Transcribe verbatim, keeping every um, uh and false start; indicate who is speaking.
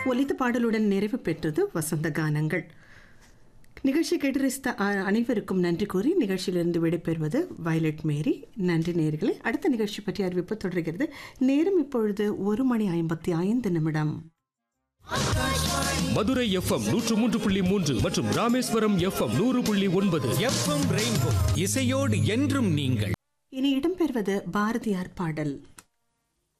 Speaker 1: ஒலித்த பாடலுடன் நிறைவு பெற்றது வசந்த கானங்கள். நிகழ்ச்சி கேட்டரிஸ்த அனைவருக்கும் நன்றி கூறி நிகழ்ச்சியிலிருந்து விடைபெறுவது வயலட் மேரி. நன்றி நேயர்களே. அடுத்த நிகழ்ச்சி பற்றி அறிவிப்பு தொடர்கிறது. நேரம் இப்பொழுது ஒரு மணி ஐம்பத்தி ஐந்து நிமிடம்.
Speaker 2: மதுரை எஃப்எம் நூற்று மூன்று புள்ளி மூன்று மற்றும் ராமேஸ்வரம் எஃப்எம் நூறு புள்ளி ஒன்பது.
Speaker 3: எஃப்எம் ரெயின்போ இசையோடு என்றும் நீங்கள்.
Speaker 1: இனி இடம்பெறுவது பாரதியார் பாடல்.